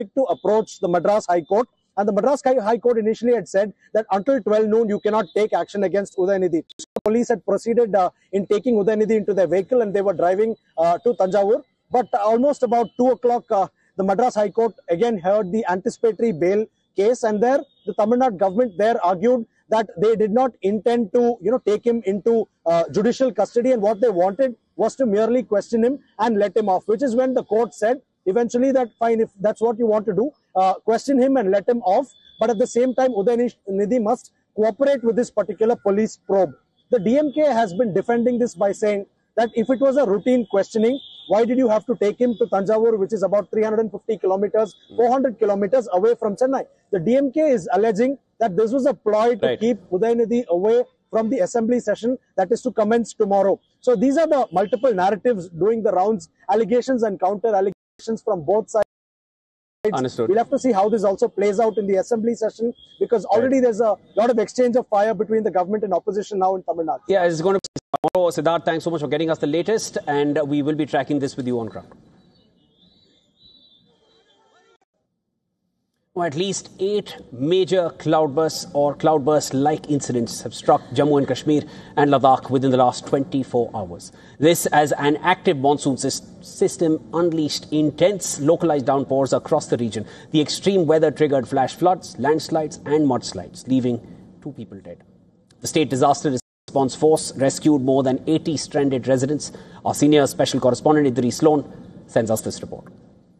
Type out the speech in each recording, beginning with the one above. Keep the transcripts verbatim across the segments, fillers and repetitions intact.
to approach the Madras High Court. And the Madras High Court initially had said that until twelve noon, you cannot take action against Udayinidhi. The police had proceeded uh, in taking Udayinidhi into their vehicle and they were driving uh, to Thanjavur. But uh, almost about two o'clock, uh, the Madras High Court again heard the anticipatory bail case. And there, the Tamil Nadu government there argued that they did not intend to, you know, take him into uh, judicial custody. And what they wanted was to merely question him and let him off, which is when the court said eventually that fine, if that's what you want to do, uh, question him and let him off. But at the same time, Udayinidhi must cooperate with this particular police probe. The D M K has been defending this by saying that if it was a routine questioning, why did you have to take him to Thanjavur, which is about three hundred fifty kilometers, four hundred kilometers away from Chennai? The D M K is alleging that this was a ploy to right. keep Udayinidhi away from the assembly session that is to commence tomorrow. So these are the multiple narratives doing the rounds, allegations and counter allegations from both sides. Understood. We'll have to see how this also plays out in the assembly session, because already right. there's a lot of exchange of fire between the government and opposition now in Tamil Nadu. Yeah, it's going to be tomorrow. Siddharth, thanks so much for getting us the latest, and we will be tracking this with you on ground. Well, at least eight major cloudbursts or cloudburst-like incidents have struck Jammu and Kashmir and Ladakh within the last twenty-four hours. This as an active monsoon system unleashed intense localized downpours across the region. The extreme weather triggered flash floods, landslides and mudslides, leaving two people dead. The State Disaster Response Force rescued more than eighty stranded residents. Our senior special correspondent Idris Sloan sends us this report.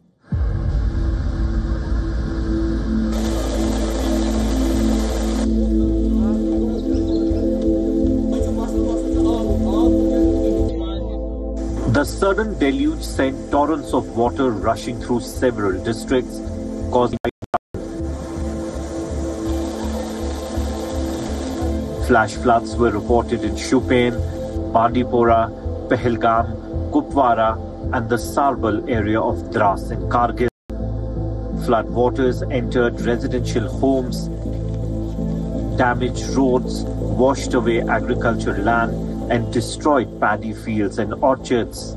The sudden deluge sent torrents of water rushing through several districts, causing flash floods were reported in Shupen, Bandipora, Pahalgam, Kupwara and the Sarbal area of Dras in Kargil. Flood waters entered residential homes, damaged roads, washed away agricultural land and destroyed paddy fields and orchards.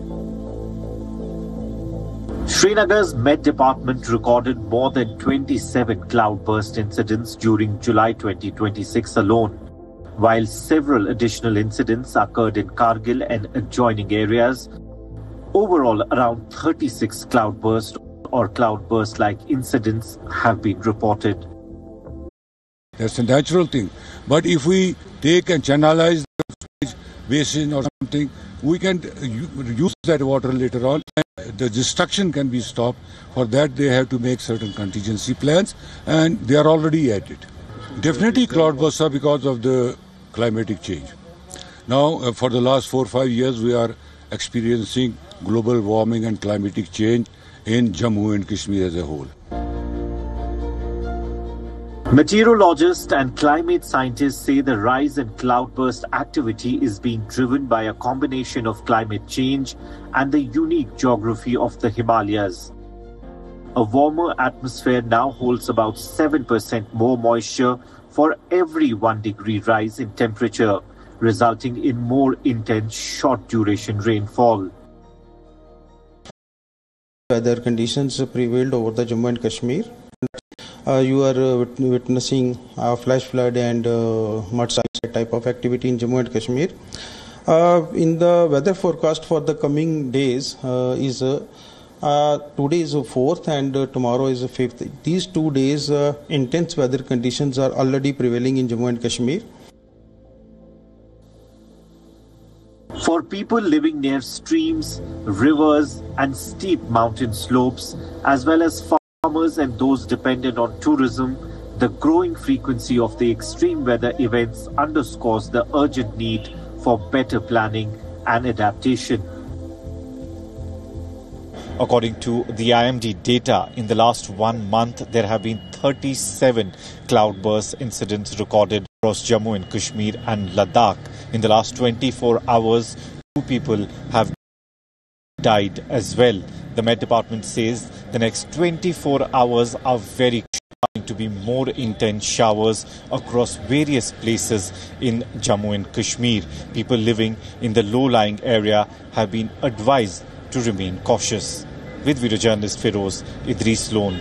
Srinagar's Met Department recorded more than twenty-seven cloudburst incidents during July twenty twenty-six alone, while several additional incidents occurred in Kargil and adjoining areas. Overall, around thirty-six cloudburst or cloudburst-like incidents have been reported. That's a natural thing. But if we take and channelize the basin or something, we can use that water later on and the destruction can be stopped. For that, they have to make certain contingency plans and they are already at it. Definitely cloudbursts are because of the climatic change. Now, uh, for the last four or five years, we are experiencing global warming and climatic change in Jammu and Kashmir as a whole. Meteorologists and climate scientists say the rise in cloudburst activity is being driven by a combination of climate change and the unique geography of the Himalayas. A warmer atmosphere now holds about seven percent more moisture for every one degree rise in temperature, resulting in more intense short-duration rainfall. Weather conditions prevailed over the Jammu and Kashmir. Uh, you are uh, witnessing uh, flash flood and uh, mudslide type of activity in Jammu and Kashmir. Uh, in the weather forecast for the coming days uh, is uh, uh, today is the fourth and uh, tomorrow is the fifth. These two days uh, intense weather conditions are already prevailing in Jammu and Kashmir. For people living near streams, rivers and steep mountain slopes, as well as farmers and those dependent on tourism, the growing frequency of the extreme weather events underscores the urgent need for better planning and adaptation. According to the I M D data, in the last one month, there have been thirty-seven cloudburst incidents recorded across Jammu and Kashmir and Ladakh. In the last twenty-four hours, two people have died as well. The Met Department says the next twenty-four hours are very going to be more intense showers across various places in Jammu and Kashmir. People living in the low-lying area have been advised to remain cautious. with video journalist Feroz Idris Lone.